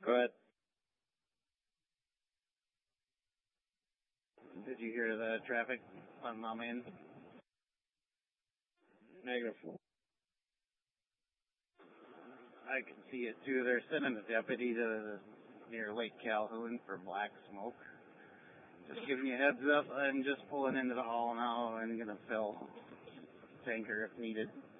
Go ahead. Did you hear the traffic on my end? Negative. I can see it too. They're sending a deputy to near Lake Calhoun for black smoke. Just giving you a heads up. I'm just pulling into the hall now and gonna fill tanker if needed.